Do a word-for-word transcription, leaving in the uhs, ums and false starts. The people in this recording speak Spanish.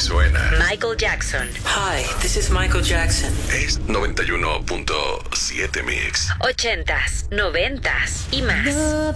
suena. Michael Jackson. Hi, this is Michael Jackson. Es noventa y uno punto siete Mix. Ochentas, noventas y más.